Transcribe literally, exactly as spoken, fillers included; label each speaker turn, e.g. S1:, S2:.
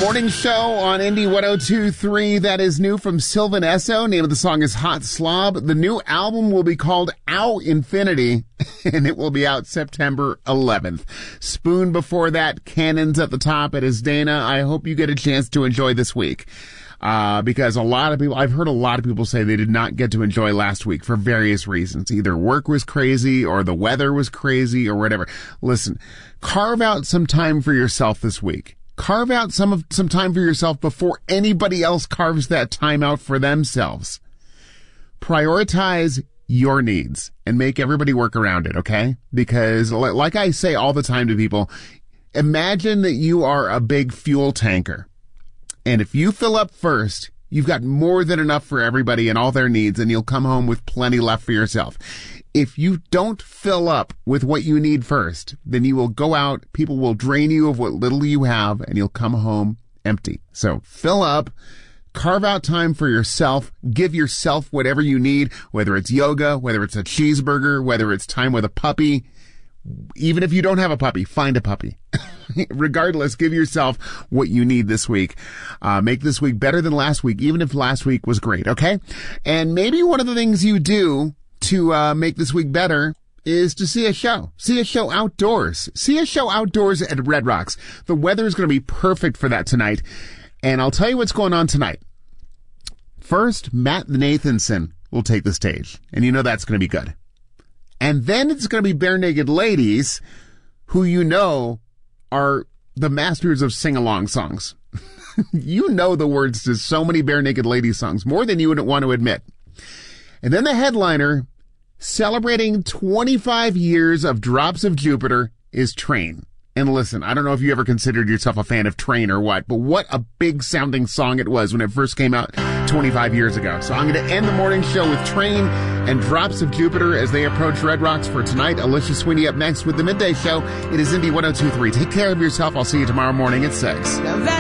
S1: Morning show on Indy one oh two point three. That is new from Sylvan Esso. Name of the song is Hot Slob. The new album will be called Ow Infinity, and it will be out September eleventh. Spoon before that, Cannons at the top. It is Dana. I hope you get a chance to enjoy this week. Uh, because a lot of people, I've heard a lot of people say they did not get to enjoy last week for various reasons. Either work was crazy or the weather was crazy or whatever. Listen, carve out some time for yourself this week. Carve out some of, some time for yourself before anybody else carves that time out for themselves. Prioritize your needs and make everybody work around it, okay? Because like I say all the time to people, imagine that you are a big fuel tanker. And if you fill up first, you've got more than enough for everybody and all their needs, and you'll come home with plenty left for yourself. If you don't fill up with what you need first, then you will go out, people will drain you of what little you have, and you'll come home empty. So fill up, carve out time for yourself, give yourself whatever you need, whether it's yoga, whether it's a cheeseburger, whether it's time with a puppy. Even if you don't have a puppy, find a puppy. Regardless, give yourself what you need this week. Uh, make this week better than last week, even if last week was great, okay? And maybe one of the things you do to uh, make this week better is to see a show. See a show outdoors. See a show outdoors at Red Rocks. The weather is going to be perfect for that tonight. And I'll tell you what's going on tonight. First, Matt Nathanson will take the stage. And you know that's going to be good. And then it's going to be Bare Naked Ladies, who you know are the masters of sing-along songs. You know the words to so many Bare Naked Ladies songs, more than you would want to admit. And then the headliner, celebrating twenty-five years of Drops of Jupiter, is Train. And listen, I don't know if you ever considered yourself a fan of Train or what, but what a big sounding song it was when it first came out twenty-five years ago. So I'm going to end the morning show with Train and Drops of Jupiter as they approach Red Rocks for tonight. Alicia Sweeney up next with the midday show. It is Indy one oh two point three. Take care of yourself. I'll see you tomorrow morning at six.